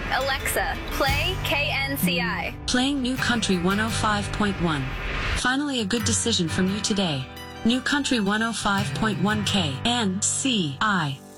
Alexa, play KNCI. Playing New Country 105.1. Finally a good decision from you today. New Country 105.1 KNCI.